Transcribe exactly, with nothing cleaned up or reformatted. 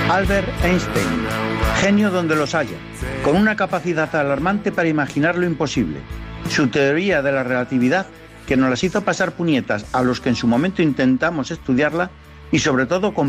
Albert Einstein, genio donde los haya, con una capacidad alarmante para imaginar lo imposible. Su teoría de la relatividad, que nos las hizo pasar puñetas a los que en su momento intentamos estudiarla, y sobre todo con